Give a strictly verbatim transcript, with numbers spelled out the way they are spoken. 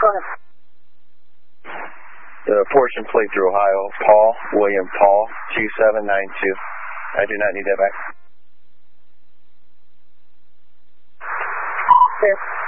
Go ahead. The portion plate through Ohio, Paul, William Paul, two seven nine two. I do not need that back. Clear.